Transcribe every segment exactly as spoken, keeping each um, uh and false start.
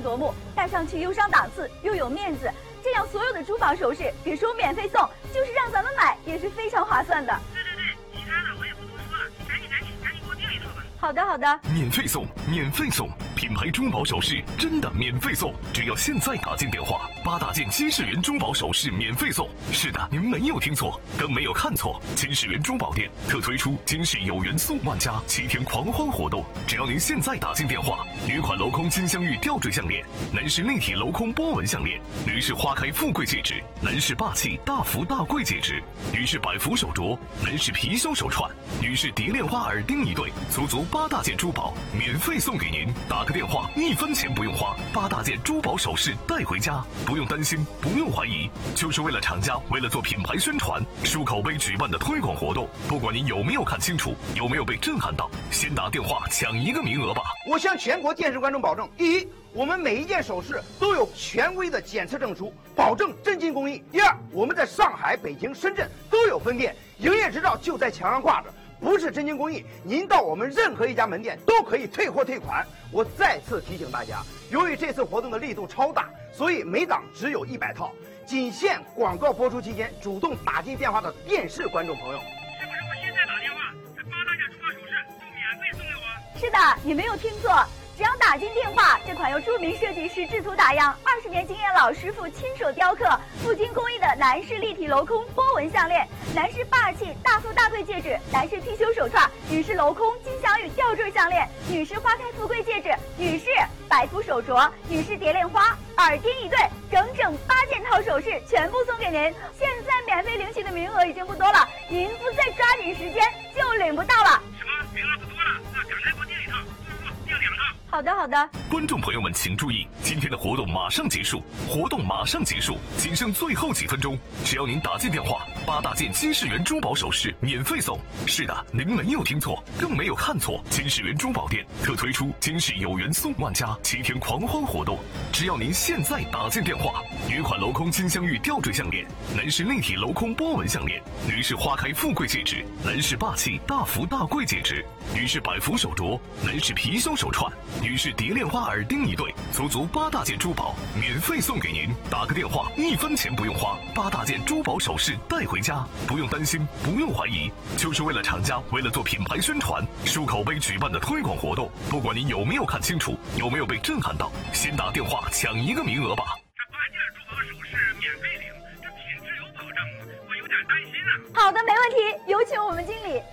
看夺目，戴上去又上档次又有面子，这样所有的珠宝首饰别说免费送，就是让咱们买也是非常划算的。 对对对，其他的我也不多说了，你赶紧赶紧赶紧给我订一套吧。 好的好的， 免费送，免费送，品牌珠宝首饰真的免费送，只要现在打进电话，八大件金世缘珠宝首饰免费送。是的，您没有听错，更没有看错，金世缘珠宝店特推出金世有缘送万家七天狂欢活动，只要您现在打进电话，女款镂空金镶玉吊坠项链，男士立体镂空波纹项链，女士花开富贵戒指，男士霸气大福大贵戒指，女士百福手镯，男士貔貅手串，女士蝶恋花耳钉一对，足足八大件珠宝免费送给您，打个电话一分钱不用花，八大件珠宝首饰带回家，不用担心，不用怀疑，就是为了厂家为了做品牌宣传输口碑举办的推广活动，不管您有没有看清楚，有没有被震撼到，先打电话抢一个名额吧。 我向全国电视观众保证，第一，我们每一件首饰都有权威的检测证书，保证真金工艺。第二，我们在上海、北京、深圳都有分店，营业执照就在墙上挂着，不是真金工艺，您到我们任何一家门店都可以退货退款。我再次提醒大家，由于这次活动的力度超大，所以每档只有一百套，仅限广告播出期间主动打进电话的电视观众朋友。 是不是我现在打电话，这八大件珠宝首饰都免费送给我？ 是的，你没有听错。只要打进电话，这款由著名设计师制图打样、二十年经验老师傅亲手雕刻、富金工艺的男士立体镂空波纹项链，男士霸气大富大贵戒指，男士貔貅手串，女士镂空金镶玉吊坠项链，女士花开富贵戒指，女士百福手镯，女士蝶恋花耳钉一对，整整八件套首饰全部送给您。现在免费领取的名额已经不多了，您不再抓紧时间就领不到了。 什么？名额不多了？那赶快给我订一套，不不不，订两套。 好的好的， 观众朋友们请注意，今天的活动马上结束，活动马上结束，仅剩最后几分钟，只要您打进电话，八大件金世缘珠宝首饰免费送。是的，您没有听错，更没有看错，金世缘珠宝店特推出金世有缘送万家七天狂欢活动，只要您现在打进电话，女款镂空金镶玉吊坠项链，男士立体镂空波纹项链，女士花开富贵戒指，男士霸气大福大贵戒指，女士百福手镯，男士貔貅手串，女士蝶恋花耳钉一对，足足八大件珠宝免费送给您，打个电话一分钱不用花，八大件珠宝首饰带回家，不用担心，不用怀疑，就是为了厂家为了做品牌宣传输口碑举办的推广活动，不管您有没有看清楚，有没有被震撼到，先打电话抢一个名额吧。 这八件珠宝首饰免费领，这品质有保证吗？我有点担心啊。 好的，没问题，有请我们经理。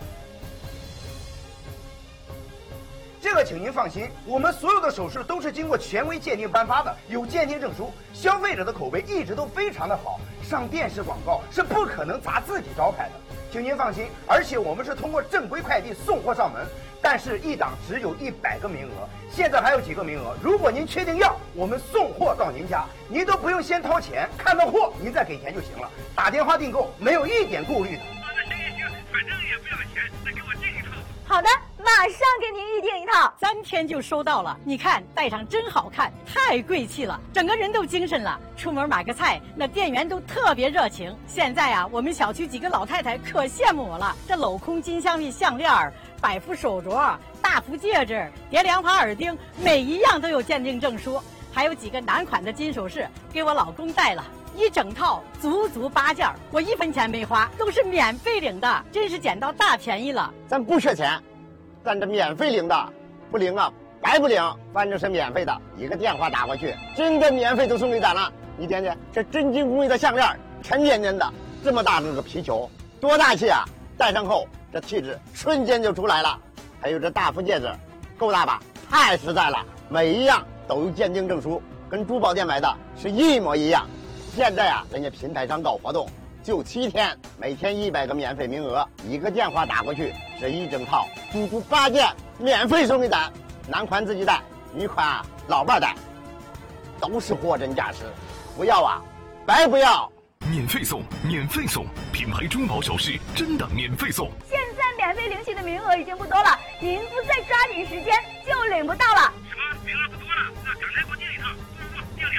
这个请您放心，我们所有的首饰都是经过权威鉴定颁发的，有鉴定证书，消费者的口碑一直都非常的好，上电视广告是不可能砸自己招牌的，请您放心。而且我们是通过正规快递送货上门，但是一档只有一百个名额，现在还有几个名额，如果您确定要，我们送货到您家，您都不用先掏钱，看到货您再给钱就行了，打电话订购没有一点顾虑的。 啊，那行行行，反正也不要钱，再给我订一套。 好的，马上给您预定一套， 三天就收到了。你看戴上真好看，太贵气了，整个人都精神了。出门买个菜，那店员都特别热情。现在啊，我们小区几个老太太可羡慕我了。这镂空金镶玉项链、百福手镯、大福戒指、蝶莲花耳钉，每一样都有鉴定证书。还有几个男款的金首饰，给我老公戴了。一整套足足八件，我一分钱没花，都是免费领的，真是捡到大便宜了。 咱不缺钱，咱这免费领的，不领啊白不领，反正是免费的，一个电话打过去，真的免费都送给咱了。你点点这真金工艺的项链，沉甸甸的，这么大这个皮球，多大气啊！戴上后这气质瞬间就出来了。还有这大福戒指，够大吧？太实在了，每一样都有鉴定证书，跟珠宝店买的是一模一样。现在啊，人家平台上搞活动，就七天，每天一百个免费名额，一个电话打过去，这一整套足足八件免费送给咱。男款自己带，女款啊老伴带，都是货真价实，不要啊，白不要。 免费送，免费送，品牌珠宝首饰真的免费送。 现在免费领取的名额已经不多了，您不再抓紧时间就领不到了。 什么？名额不多了？那赶快给我订一套，不不不，订两套。 好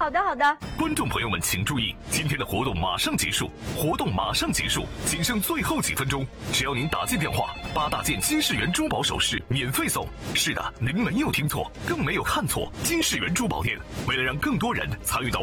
好的好的。 观众朋友们请注意，今天的活动马上结束，活动马上结束，仅剩最后几分钟，只要您打进电话，八大件金世元珠宝首饰免费送。是的，您没有听错，更没有看错，金世元珠宝店为了让更多人参与到